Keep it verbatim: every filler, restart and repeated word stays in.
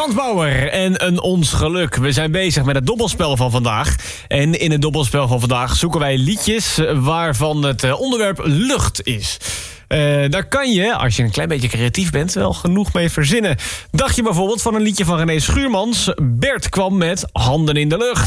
Frans Bauer en een Ons Geluk. We zijn bezig met het dobbelspel van vandaag. En in het dobbelspel van vandaag zoeken wij liedjes waarvan het onderwerp lucht is. Uh, daar kan je, als je een klein beetje creatief bent, wel genoeg mee verzinnen. Dacht je bijvoorbeeld van een liedje van René Schuurmans? Bert kwam met Handen in de lucht.